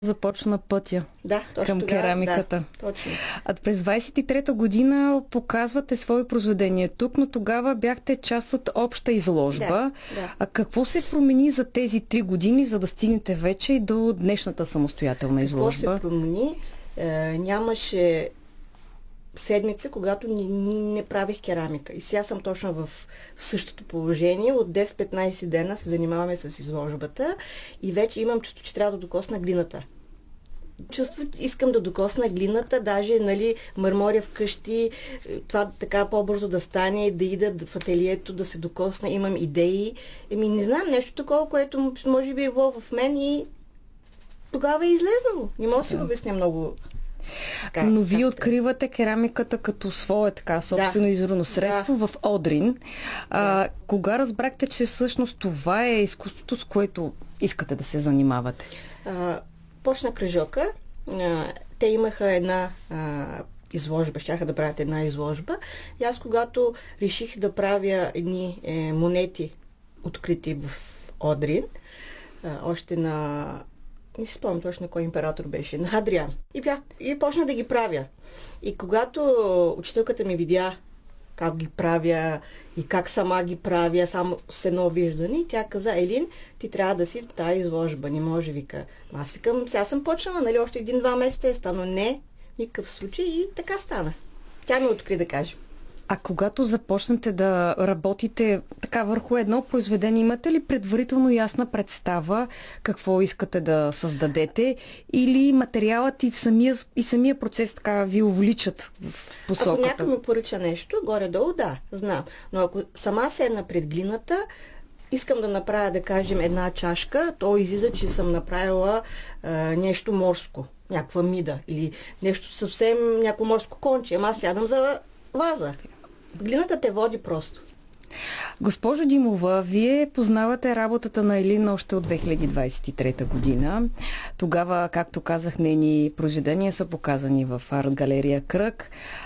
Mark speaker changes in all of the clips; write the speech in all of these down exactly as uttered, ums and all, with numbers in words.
Speaker 1: Започна пътя
Speaker 2: да, точно
Speaker 1: към
Speaker 2: тогава,
Speaker 1: керамиката.
Speaker 2: Да, точно.
Speaker 1: А през двадесет и трета година показвате свои произведения тук, но тогава бяхте част от обща изложба.
Speaker 2: Да, да.
Speaker 1: А какво се промени за тези три години, за да стигнете вече и до днешната самостоятелна изложба?
Speaker 2: Какво се промени? Е, нямаше седмица, когато не, не правих керамика. И сега съм точно в същото положение. От десет-петнадесет дена се занимаваме с изложбата и вече имам чувство, че трябва да докосна глината. Чувство, искам да докосна глината, даже, нали, мърморя вкъщи, това така по-бързо да стане, да ида в ателието, да се докосна, имам идеи. Еми, не знам, нещо такова, което може би е било в мен и тогава е излезнало. Не мога да си го обясня много.
Speaker 1: Така, но вие откривате керамиката като свое така собствено да. изразно средство да. в Одрин. А, да. Кога разбрахте, че всъщност това е изкуството, с което искате да се занимавате?
Speaker 2: А, почна кръжока. А, те имаха една а, изложба, щяха да правят една изложба. И аз, когато реших да правя едни е, монети, открити в Одрин, а, още на... не си спомням точно кой император беше, на Адриан. И, бях, и почна да ги правя. И когато учителката ми видя как ги правя и как сама ги правя, само с едно виждане, тя каза: Елин, ти трябва да си в тази изложба, не може, вика. Аз викам, сега съм почнала, нали, още един-два месеца е стано. Не, никакъв случай, и така стана. Тя ме откри, да кажем.
Speaker 1: А когато започнете да работите така върху едно произведение, имате ли предварително ясна представа какво искате да създадете, или материалът и самия, и самия процес така ви увличат в посоката?
Speaker 2: Ако някой ми поръча нещо, горе-долу, да, знам. Но ако сама седна пред глината, искам да направя, да кажем, една чашка, то излиза, че съм направила е, нещо морско, някаква мида или нещо съвсем, някакво морско конче. Ама аз сядам за ваза. Глината те води просто.
Speaker 1: Госпожо Димова, вие познавате работата на Елин още от две хиляди двадесет и трета година. Тогава, както казах, нейни произведения са показани в арт-галерия Кръг.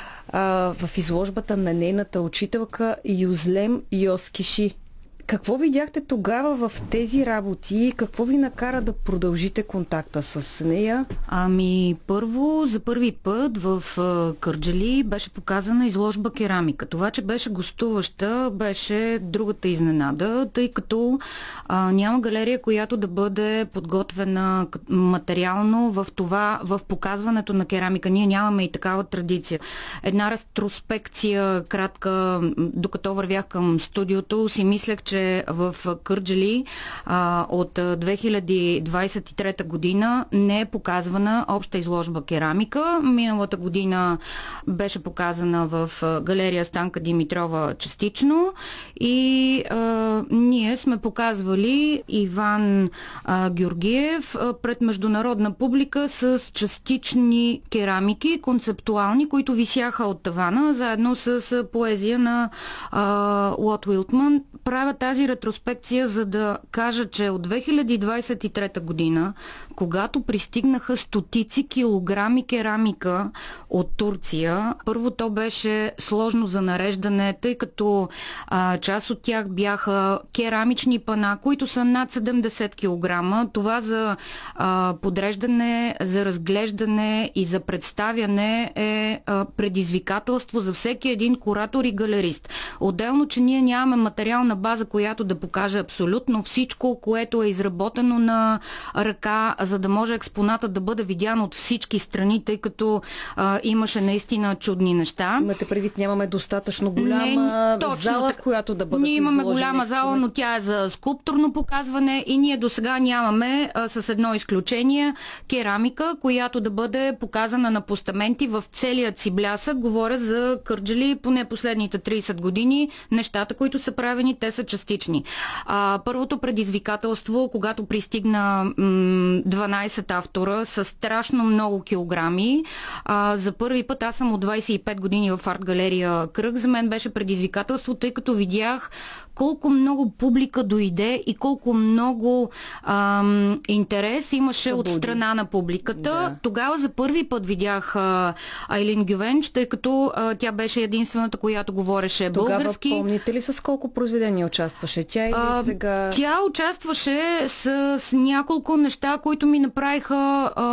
Speaker 1: А, в изложбата на нейната учителка Юзлем Йоскиши. Какво видяхте тогава в тези работи? Какво ви накара да продължите контакта с нея?
Speaker 3: Ами, първо, за първи път в Кърджали беше показана изложба керамика. Това, че беше гостуваща, беше другата изненада, тъй като а, няма галерия, която да бъде подготвена материално в това, в показването на керамика. Ние нямаме и такава традиция. Една ретроспекция кратка, докато вървях към студиото, си мислех, че в Кърджали а, от две хиляди двадесет и трета година не е показвана обща изложба керамика. Миналата година беше показана в галерия Станка Димитрова частично и а, ние сме показвали Иван а, Георгиев а, пред международна публика с частични керамики, концептуални, които висяха от тавана, заедно с поезия на а, Лот Уилтман. Правя тази ретроспекция, за да кажа, че от две хиляди двадесет и трета година, когато пристигнаха стотици килограми керамика от Турция, първо то беше сложно за нареждане, тъй като а, част от тях бяха керамични пана, които са над седемдесет килограма. Това за а, подреждане, за разглеждане и за представяне е а, предизвикателство за всеки един куратор и галерист. Отделно, че ние нямаме материална база, която да покаже абсолютно всичко, което е изработено на ръка, за да може експоната да бъде видян от всички страни, тъй като а, имаше наистина чудни неща.
Speaker 1: Имате предвид, нямаме достатъчно голяма
Speaker 3: Не,
Speaker 1: зала, в която да бъдат
Speaker 3: Ние имаме
Speaker 1: изложени
Speaker 3: голяма зала, но тя е за скулптурно показване и ние до сега нямаме, а, с едно изключение, керамика, която да бъде показана на постаменти в целият си блясък. Говоря за Кърджали, поне последните тридесет години. Нещата, които са правени, те са частични. А, първото предизвикателство, когато пристигна м- дванадесет автора с страшно много килограми, а, за първи път, аз съм от двадесет и пет години в арт-галерия Кръг, за мен беше предизвикателство, тъй като видях колко много публика дойде и колко много ам, интерес имаше Събуди. от страна на публиката. Да. Тогава за първи път видях а, Айлин Гювенч, тъй като а, тя беше единствената, която говореше
Speaker 1: Тогава
Speaker 3: български.
Speaker 1: Помните ли с колко произведения участваше тя или
Speaker 3: а,
Speaker 1: сега?
Speaker 3: Тя участваше с, с няколко неща, които ми направиха а,